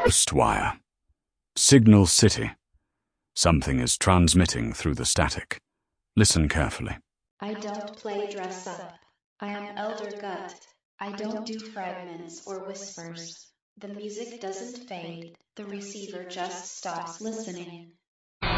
Wire. Signal City. Something is transmitting through the static. Listen carefully. I don't play dress up. I am Elder Gut. I don't do fragments or whispers. The music doesn't fade. The receiver just stops listening.